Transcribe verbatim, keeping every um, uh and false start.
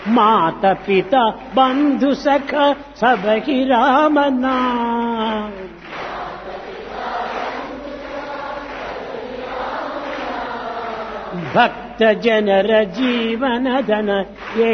मात पिता बंधु सख सब ही राम नाम। भक्त जनर जीवन धन